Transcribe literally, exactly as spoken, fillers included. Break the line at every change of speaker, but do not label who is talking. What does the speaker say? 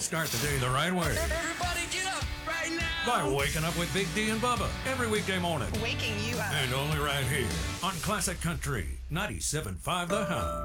Start the day the right way
Everybody get up right now.
by waking up with Big D and Bubba every weekday morning.
Waking you up.
And only right here on Classic Country ninety-seven point five The Hound.